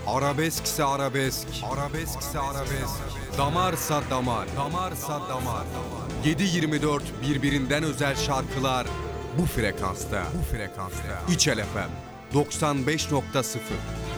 Arabeskse arabesk, arabeskse arabesk. Damarsa damar, damarsa damar. 7/24 birbirinden özel şarkılar bu frekansta. Bu frekansta. İçel FM 95.0.